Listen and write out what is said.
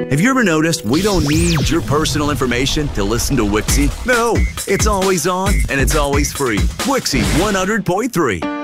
Have you ever noticed we don't need your personal information to listen to Wixie? No, it's always on and it's always free. Wixie 100.3.